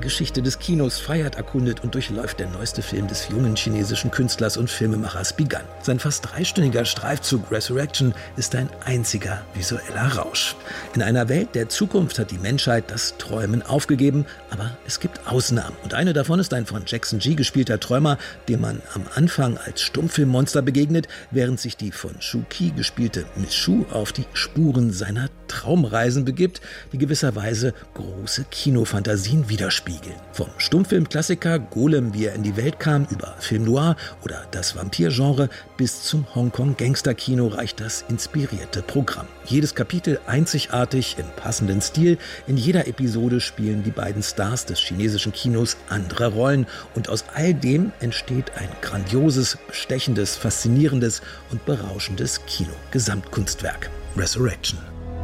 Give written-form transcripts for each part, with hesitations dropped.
Geschichte des Kinos feiert, erkundet und durchläuft der neueste Film des jungen chinesischen Künstlers und Filmemachers Bi Gan. Sein fast 3-stündiger Streifzug Resurrection ist ein einziger visueller Rausch. In einer Welt der Zukunft hat die Menschheit das Träumen aufgegeben, aber es gibt Ausnahmen. Und eine davon ist ein von Jackson Gee gespielter Träumer, dem man am Anfang als Stummfilmmonster begegnet, während sich die von Shu Qi gespielte Miss Shu auf die Spuren seiner Traumreisen begibt, die gewisserweise große Kinofantasien widerspiegeln. Vom Stummfilmklassiker Golem, wie er in die Welt kam, über Film Noir oder das Vampirgenre bis zum Hongkong-Gangster-Kino reicht das inspirierte Programm. Jedes Kapitel einzigartig im passenden Stil. In jeder Episode spielen die beiden Stars des chinesischen Kinos andere Rollen und aus all dem entsteht ein grandioses, bestechendes, faszinierendes und berauschendes Kino-Gesamtkunstwerk. Resurrection.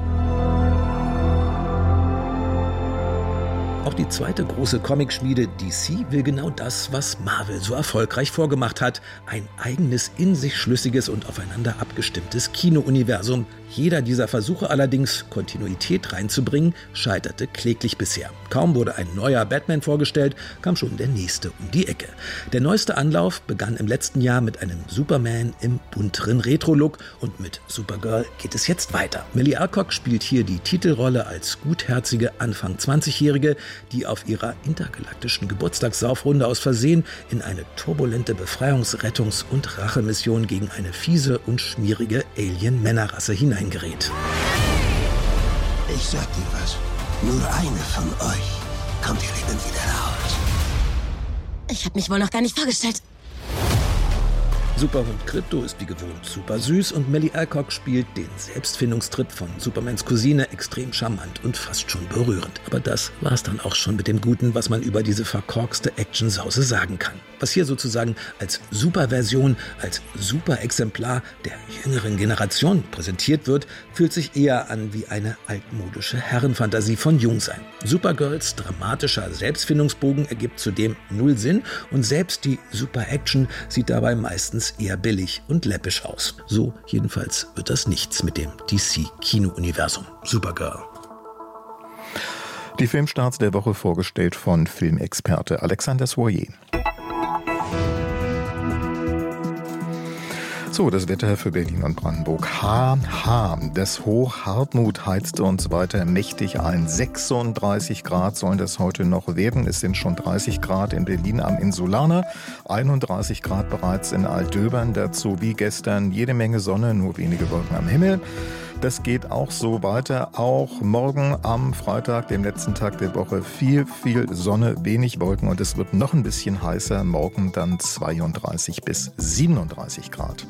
Auch die zweite große Comicschmiede DC will genau das, was Marvel so erfolgreich vorgemacht hat. Ein eigenes, in sich schlüssiges und aufeinander abgestimmtes Kinouniversum. Jeder dieser Versuche allerdings, Kontinuität reinzubringen, scheiterte kläglich bisher. Kaum wurde ein neuer Batman vorgestellt, kam schon der nächste um die Ecke. Der neueste Anlauf begann im letzten Jahr mit einem Superman im bunteren Retro-Look und mit Supergirl geht es jetzt weiter. Millie Alcock spielt hier die Titelrolle als gutherzige Anfang 20-Jährige, die auf ihrer intergalaktischen Geburtstagssaufrunde aus Versehen in eine turbulente Befreiungs-, Rettungs- und Rachemission gegen eine fiese und schmierige Alien-Männerrasse hineingerät. Ich sag dir was, nur eine von euch kommt hier lebend wieder raus. Ich hab mich wohl noch gar nicht vorgestellt. Superhund Krypto ist wie gewohnt super süß und Millie Alcock spielt den Selbstfindungstrip von Supermans Cousine extrem charmant und fast schon berührend. Aber das war's dann auch schon mit dem Guten, was man über diese verkorkste Actionsause sagen kann. Was hier sozusagen als Superversion, als Superexemplar der jüngeren Generation präsentiert wird, fühlt sich eher an wie eine altmodische Herrenfantasie von Jungsein. Supergirls dramatischer Selbstfindungsbogen ergibt zudem null Sinn und selbst die Super-Action sieht dabei meistens eher billig und läppisch aus. So jedenfalls wird das nichts mit dem DC-Kino-Universum. Supergirl. Die Filmstarts der Woche vorgestellt von Filmexperte Alexander Soyer. So, das Wetter für Berlin und Brandenburg. Das Hoch Hartmut heizte uns weiter mächtig ein. 36 Grad sollen das heute noch werden. Es sind schon 30 Grad in Berlin am Insulaner, 31 Grad bereits in Altdöbern. Dazu wie gestern jede Menge Sonne, nur wenige Wolken am Himmel. Das geht auch so weiter. Auch morgen am Freitag, dem letzten Tag der Woche, viel Sonne, wenig Wolken und es wird noch ein bisschen heißer. Morgen dann 32 bis 37 Grad.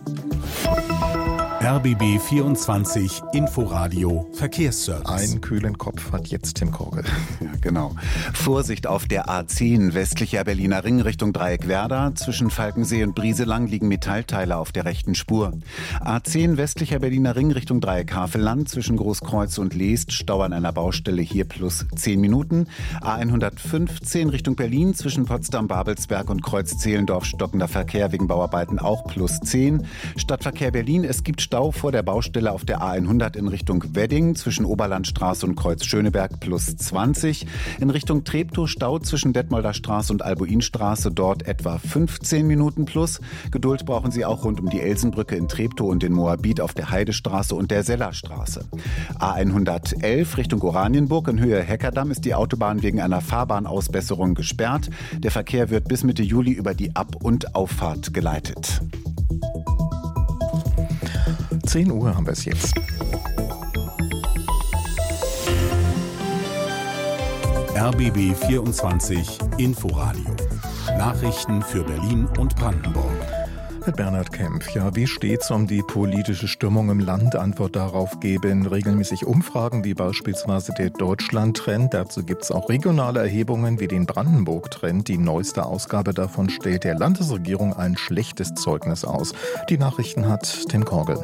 RBB 24 Inforadio Verkehrsservice. Einen kühlen Kopf hat jetzt Tim Korgel. Ja, genau. Vorsicht auf der A10 westlicher Berliner Ring Richtung Dreieck-Werder. Zwischen Falkensee und Brieselang liegen Metallteile auf der rechten Spur. A10 westlicher Berliner Ring Richtung Dreieck-Havelland. Zwischen Großkreuz und Leest Stau an einer Baustelle, hier plus 10 Minuten. A115 Richtung Berlin. Zwischen Potsdam-Babelsberg und Kreuz-Zehlendorf stockender Verkehr wegen Bauarbeiten auch plus 10. Stadtverkehr Berlin, es gibt Stau vor der Baustelle auf der A100 in Richtung Wedding zwischen Oberlandstraße und Kreuz Schöneberg plus 20. In Richtung Treptow Stau zwischen Detmolder Straße und Albuinstraße, dort etwa 15 Minuten plus. Geduld brauchen Sie auch rund um die Elsenbrücke in Treptow und in Moabit auf der Heidestraße und der Sellerstraße. A111 Richtung Oranienburg in Höhe Heckerdamm ist die Autobahn wegen einer Fahrbahnausbesserung gesperrt. Der Verkehr wird bis Mitte Juli über die Ab- und Auffahrt geleitet. 10 Uhr haben wir es jetzt. RBB 24 Inforadio. Nachrichten für Berlin und Brandenburg. Mit Bernhard Kempf. Ja, wie steht's um die politische Stimmung im Land? Antwort darauf geben regelmäßig Umfragen, wie beispielsweise der Deutschland-Trend. Dazu gibt's auch regionale Erhebungen wie den Brandenburg-Trend. Die neueste Ausgabe davon stellt der Landesregierung ein schlechtes Zeugnis aus. Die Nachrichten hat Tim Korgel.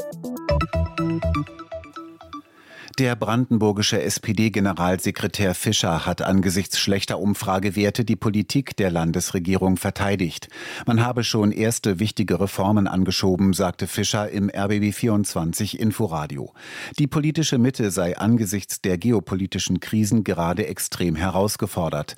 Der brandenburgische SPD-Generalsekretär Fischer hat angesichts schlechter Umfragewerte die Politik der Landesregierung verteidigt. Man habe schon erste wichtige Reformen angeschoben, sagte Fischer im RBB 24 Inforadio. Die politische Mitte sei angesichts der geopolitischen Krisen gerade extrem herausgefordert.